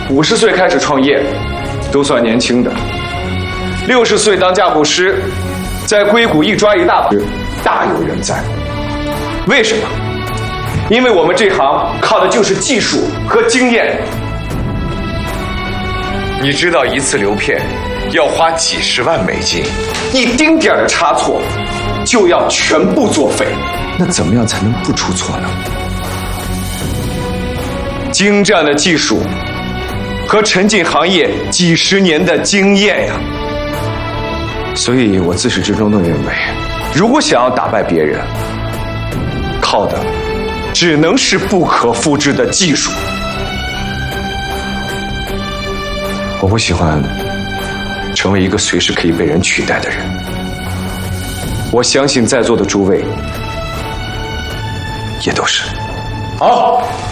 50岁开始创业，都算年轻的；60岁当架构师，在硅谷一抓一大把，大有人在。为什么？因为我们这行靠的就是技术和经验。 你知道一次流片要花几10万美金， 一丁点的差错就要全部作废。那怎么样才能不出错呢？精湛的技术和沉浸行业几10年的经验呀。所以我自始至终都认为，如果想要打败别人，靠的只能是不可复制的技术。我不喜欢成为一个随时可以被人取代的人。我相信在座的诸位也都是。 好。